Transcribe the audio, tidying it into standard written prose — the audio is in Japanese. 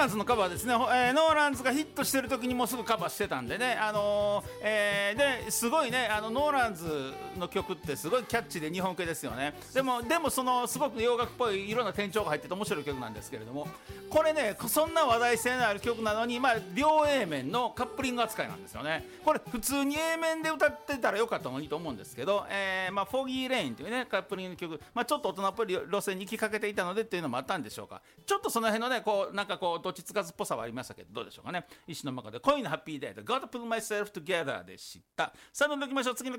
ランズのカバーですね、ノーランズがヒットしてる時にもうすぐカバーしてたんでね、ですごいね、ノーランズの曲ってすごいキャッチで日本系ですよね。でもそのすごく洋楽っぽいいろんな転調が入ってて面白い曲なんですけれども、これねそんな話題性のある曲なのに、両 A 面のカップリング扱いなんですよね。これ普通に A 面で歌ってたらよかったのにと思うんですけど、フォギーレインというねカップリングの曲、ちょっと大人っぽい路線に行きかけていたのでっていうのもあったんでしょうか。ちょっとその辺のねなんかどっちつかずっぽさはありましたけど、どうでしょうかね。石の中で恋のハッピーデート Gotta Put Myself Together でした。さあどんどん行きましょう。次の